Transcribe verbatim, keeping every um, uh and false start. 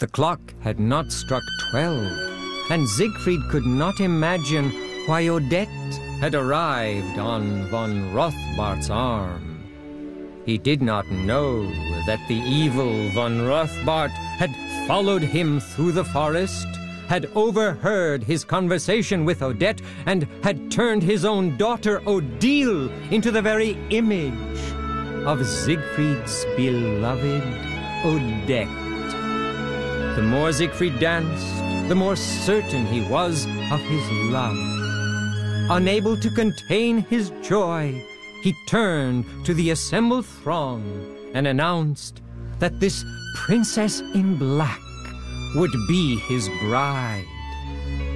The clock had not struck twelve, and Siegfried could not imagine why Odette had arrived on von Rothbart's arm. He did not know that the evil von Rothbart had followed him through the forest, had overheard his conversation with Odette, and had turned his own daughter Odile into the very image of Siegfried's beloved Odette. The more Siegfried danced, the more certain he was of his love. Unable to contain his joy, he turned to the assembled throng and announced that this princess in black would be his bride.